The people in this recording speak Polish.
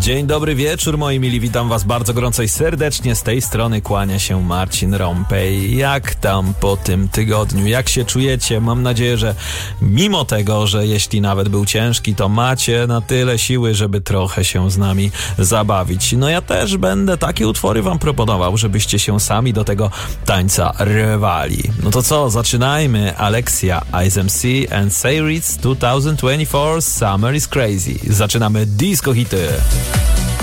Dzień dobry wieczór, moi mili, witam was bardzo gorąco i serdecznie. Z tej strony kłania się Marcin Rąpej. Jak tam po tym tygodniu? Jak się czujecie? Mam nadzieję, że mimo tego, że jeśli nawet był ciężki, to macie na tyle siły, żeby trochę się z nami zabawić. No ja też będę takie utwory wam proponował, żebyście się sami do tego tańca rwali. No to co, zaczynajmy. Alexia, ISMC and Sayrit's 2024 Summer is Crazy. Zaczynamy disco hity.